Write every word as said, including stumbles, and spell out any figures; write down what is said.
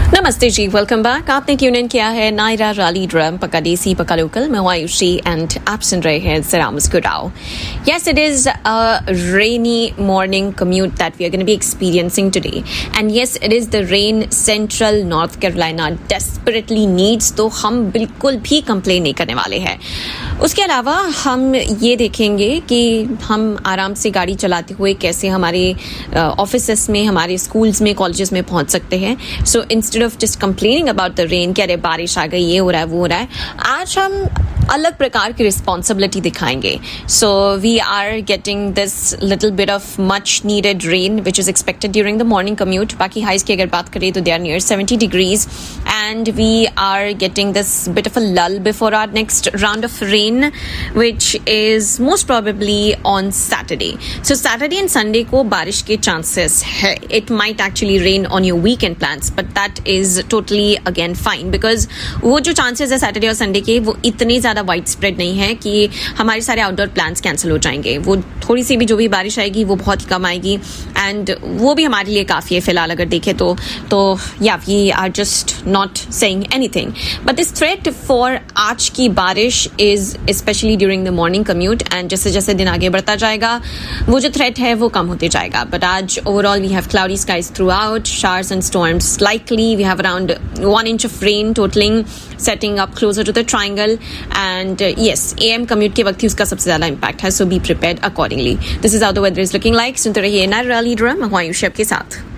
नमस्ते जी, welcome back. आपने tune in किया है नायरा रैली ड्रम, पक्का देसी पक्का लोकल। मैं हूं आयुषी एंड आप सुन रहे हैं जरा मुस्कुराओ। Yes, it is a rainy morning commute that we are going to be experiencing today, and yes, it is the rain central North Carolina desperately needs, तो हम बिल्कुल भी कंप्लेन नहीं करने वाले हैं। उसके अलावा हम ये देखेंगे कि हम आराम से गाड़ी चलाते हुए कैसे हमारे ऑफिसेस में, हमारे स्कूल्स में, कॉलेजेस में पहुंच सकते हैं। So instead of just complaining about the rain कि अरे बारिश आ गई, ये हो रहा है, वो हो रहा है, आज हम अलग प्रकार की रिस्पॉन्सिबिलिटी दिखाएंगे। So we are getting this little bit of much needed rain which is expected during the morning commute. बाकी हाइज की अगर बात करें तो they are near seventy degrees and we are getting this bit of a लल before our next round of rain which is most probably on Saturday. So Saturday and Sunday को बारिश के चांसेस है। It might actually rain on your weekend plans, but that is totally again fine, because वो जो chances है Saturday और Sunday के वो इतने ज्यादा वाइड स्प्रेड नहीं है कि हमारे सारे आउटडोर प्लान्स कैंसिल हो जाएंगे। वो थोड़ी सी भी जो भी बारिश आएगी वो बहुत ही कम आएगी एंड वो भी हमारे लिए काफ़ी है फिलहाल अगर देखें तो तो या we are just not saying anything. But this threat for आज की बारिश is specially during the morning commute, and जैसे जैसे दिन आगे बढ़ता जाएगा वो जो थ्रेट है वो कम होते जाएगा। बट आज overall we have cloudy skies throughout, showers and storms likely. We have around one inch of rain totaling, setting up closer to the triangle, and uh, yes, A M commute के वक्त ही उसका सबसे ज़्यादा impact है, so be prepared accordingly. This is how the weather is looking like. सुनते रहिए Naira rally drum, मैं हूं आयुषी आपके साथ।